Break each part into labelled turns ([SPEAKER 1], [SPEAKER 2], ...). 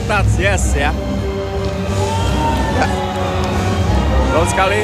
[SPEAKER 1] touch, yes ya. Gol sekali.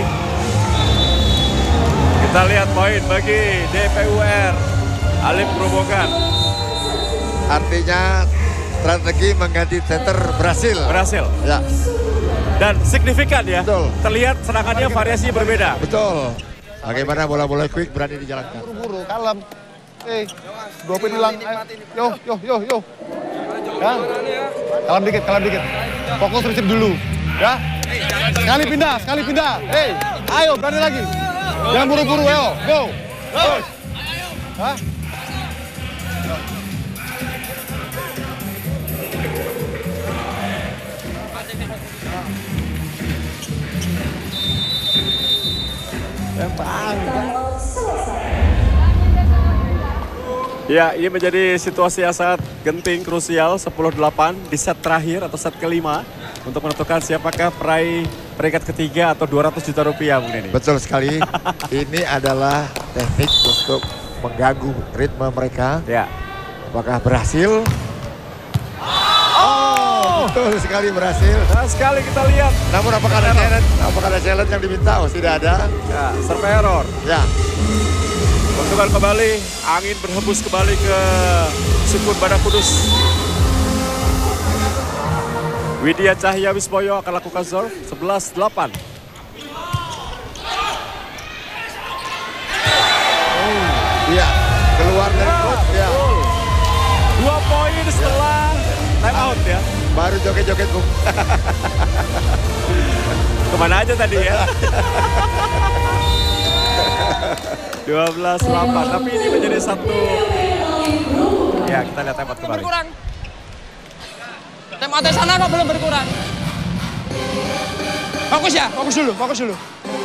[SPEAKER 1] Kita lihat poin bagi DPUR Halim Grobogan.
[SPEAKER 2] Artinya strategi mengganti center berhasil.
[SPEAKER 1] Berhasil.
[SPEAKER 2] Ya.
[SPEAKER 1] Dan signifikan ya.
[SPEAKER 2] Betul.
[SPEAKER 1] Terlihat serangannya variasi berbeda.
[SPEAKER 2] Betul. Bagaimana bola-bola quick berani dijalankan.
[SPEAKER 3] Buru-buru, kalem. Dua poin hilang. Yo. Ya. Kalem dikit. Fokus receive dulu. Ya. Sekali pindah. Ayo berani lagi. Jangan buru-buru, ayo. Go. Hah?
[SPEAKER 1] Ya, ini menjadi situasi yang sangat genting, krusial, 10-8 di set terakhir atau set kelima untuk menentukan siapakah peraih peringkat ketiga atau 200 juta rupiah mungkin ini.
[SPEAKER 2] Betul sekali. Ini adalah teknik untuk mengganggu ritme mereka.
[SPEAKER 1] Ya.
[SPEAKER 2] Apakah berhasil? Betul sekali berhasil.
[SPEAKER 1] Nah, sekali kita lihat.
[SPEAKER 2] Namun apakah ada challenge? Apakah ada challenge yang diminta? Oh, tidak ada.
[SPEAKER 1] Ya, serve error.
[SPEAKER 2] Ya.
[SPEAKER 1] Bentukan kembali, angin berhembus kembali ke Sukun Badak Kudus. Widya Cahya Wisboyo akan lakukan serve 11-8.
[SPEAKER 2] Iya, keluar dari court ya.
[SPEAKER 1] 2 poin setelah time out ya.
[SPEAKER 2] Baru joget-joget, Bung.
[SPEAKER 1] Kemana aja tadi ya? 12-8, tapi ini menjadi satu. Ya, kita lihat time out kembali.
[SPEAKER 4] Berkurang. Time out sana kok belum berkurang. Fokus ya, fokus dulu.